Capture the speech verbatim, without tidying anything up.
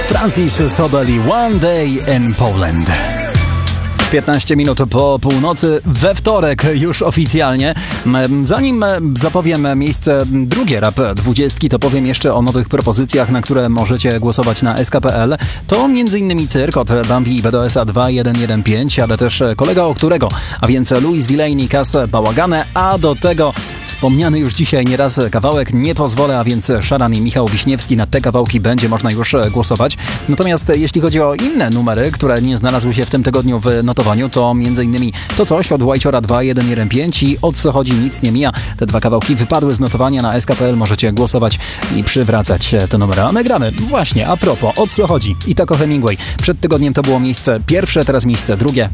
Francis Sobel, One Day in Poland. piętnaście minut po północy we wtorek już oficjalnie. Zanim zapowiem miejsce drugie rap dwudziestki, to powiem jeszcze o nowych propozycjach, na które możecie głosować na S K P L. To m.in. Cyrk od Bambi i B D S A dwa jeden jeden pięć, ale też Kolega o którego, a więc Louis Villainy, Kas Bałagane, a do tego wspomniany już dzisiaj nieraz kawałek Nie pozwolę, a więc Szaran i Michał Wiśniewski. Na te kawałki będzie można już głosować. Natomiast jeśli chodzi o inne numery, które nie znalazły się w tym tygodniu w notowaniu, to m.in. To coś od Łajciora dwa jeden jeden pięć i O co chodzi nic nie mija. Te dwa kawałki wypadły z notowania na S K P L. Możecie głosować i przywracać te numery. A my gramy właśnie a propos O co chodzi i tak o Hemingway. Przed tygodniem to było miejsce pierwsze, teraz miejsce drugie.